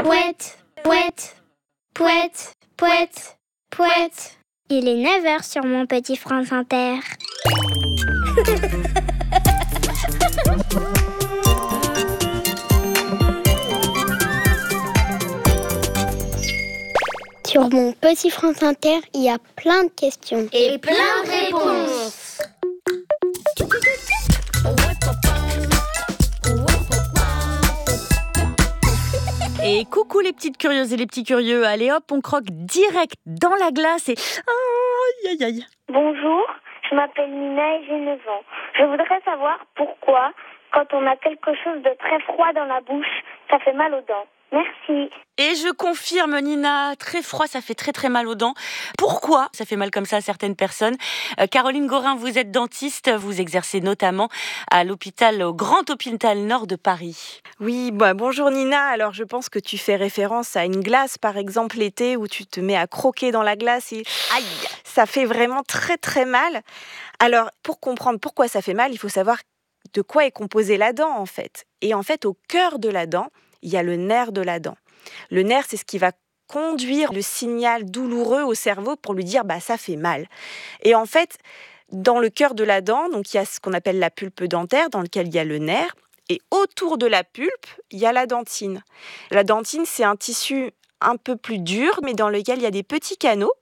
Pouette, pouette, pouette, pouette, pouette. Il est 9h sur mon petit France Inter. Sur mon petit France Inter, il y a plein de questions. Et plein de réponses. Et coucou les petites curieuses et les petits curieux. Allez hop, on croque direct dans la glace et... Aïe aïe aïe. Bonjour, je m'appelle Nina et j'ai 9 ans. Je voudrais savoir pourquoi, quand on a quelque chose de très froid dans la bouche, ça fait mal aux dents. Merci. Et je confirme Nina, très froid, ça fait très très mal aux dents. Pourquoi ça fait mal comme ça à certaines personnes? Caroline Gorin, vous êtes dentiste, vous exercez notamment à l'hôpital, au Grand Hôpital Nord de Paris. Oui, bonjour Nina. Alors je pense que tu fais référence à une glace par exemple l'été où tu te mets à croquer dans la glace et Aïe. Ça fait vraiment très très mal. Alors pour comprendre pourquoi ça fait mal, il faut savoir de quoi est composée la dent en fait. Et en fait au cœur de la dent, il y a le nerf de la dent. Le nerf, c'est ce qui va conduire le signal douloureux au cerveau pour lui dire ça fait mal. Et en fait, dans le cœur de la dent, donc il y a ce qu'on appelle la pulpe dentaire dans lequel il y a le nerf. Et autour de la pulpe, il y a la dentine. La dentine, c'est un tissu un peu plus dur, mais dans lequel il y a des petits canaux.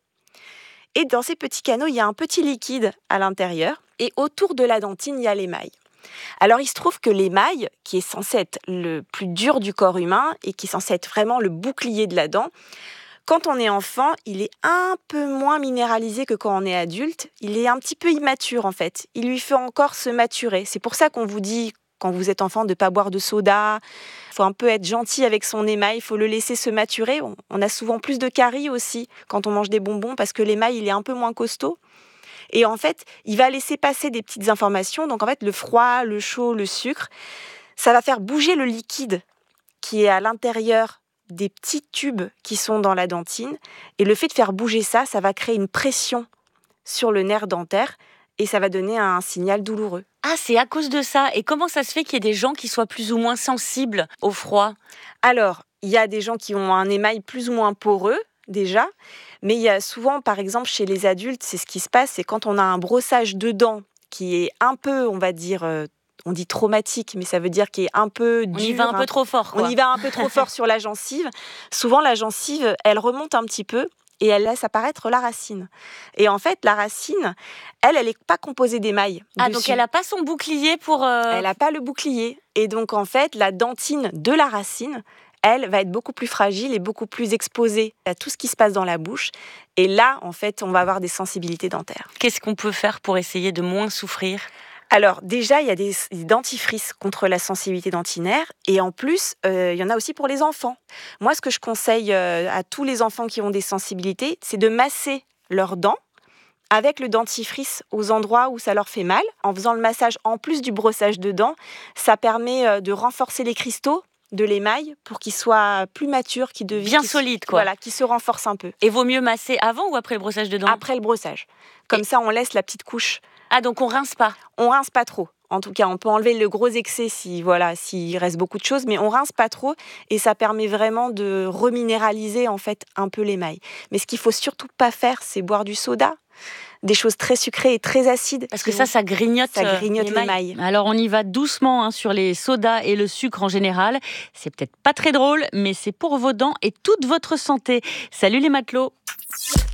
Et dans ces petits canaux, il y a un petit liquide à l'intérieur. Et autour de la dentine, il y a l'émail. Alors, il se trouve que l'émail, qui est censé être le plus dur du corps humain et qui est censé être vraiment le bouclier de la dent, quand on est enfant, il est un peu moins minéralisé que quand on est adulte. Il est un petit peu immature, en fait. Il lui faut encore se maturer. C'est pour ça qu'on vous dit, quand vous êtes enfant, de ne pas boire de soda. Il faut un peu être gentil avec son émail. Il faut le laisser se maturer. On a souvent plus de caries aussi quand on mange des bonbons parce que l'émail, il est un peu moins costaud. Et en fait, il va laisser passer des petites informations. Donc en fait, le froid, le chaud, le sucre, ça va faire bouger le liquide qui est à l'intérieur des petits tubes qui sont dans la dentine. Et le fait de faire bouger ça, ça va créer une pression sur le nerf dentaire et ça va donner un signal douloureux. Ah, c'est à cause de ça. Et comment ça se fait qu'il y ait des gens qui soient plus ou moins sensibles au froid? Alors, il y a des gens qui ont un émail plus ou moins poreux, déjà. Mais il y a souvent, par exemple, chez les adultes, c'est ce qui se passe, c'est quand on a un brossage de dents qui est un peu, on va dire, on dit traumatique, mais ça veut dire qu'il est un peu dur. On y va un peu trop fort, quoi. On y va un peu trop fort sur la gencive. Souvent, la gencive, elle remonte un petit peu et elle laisse apparaître la racine. Et en fait, la racine, elle n'est pas composée d'émail. Ah, donc elle n'a pas son bouclier pour... Elle n'a pas le bouclier. Et donc, en fait, la dentine de la racine, elle va être beaucoup plus fragile et beaucoup plus exposée à tout ce qui se passe dans la bouche. Et là, en fait, on va avoir des sensibilités dentaires. Qu'est-ce qu'on peut faire pour essayer de moins souffrir ? Alors, déjà, il y a des dentifrices contre la sensibilité dentinaire. Et en plus, il y en a aussi pour les enfants. Moi, ce que je conseille à tous les enfants qui ont des sensibilités, c'est de masser leurs dents avec le dentifrice aux endroits où ça leur fait mal. En faisant le massage, en plus du brossage de dents, ça permet de renforcer les cristaux de l'émail pour qu'il soit plus mature, qu'il devienne bien solide, quoi. Voilà, qu'il se renforce un peu. Et vaut mieux masser avant ou après le brossage de dents ? Après le brossage. Comme ça, on laisse la petite couche. Ah, donc on rince pas ? On rince pas trop. En tout cas, on peut enlever le gros excès s'il reste beaucoup de choses, mais on rince pas trop et ça permet vraiment de reminéraliser en fait un peu l'émail. Mais ce qu'il faut surtout pas faire, c'est boire du soda, des choses très sucrées et très acides. Parce que ça grignote, l'émail. Alors on y va doucement sur les sodas et le sucre en général. C'est peut-être pas très drôle, mais c'est pour vos dents et toute votre santé. Salut les matelots.